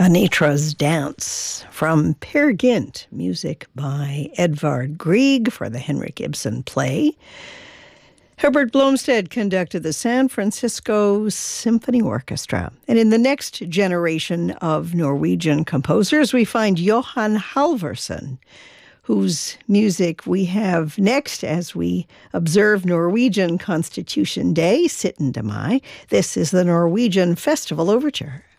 Anitra's Dance from Peer Gynt, music by Edvard Grieg for the Henrik Ibsen play. Herbert Blomstead conducted the San Francisco Symphony Orchestra. And in the next generation of Norwegian composers, we find Johan Halvorsen, whose music we have next as we observe Norwegian Constitution Day, 17. Mai. This is the Norwegian Festival Overture.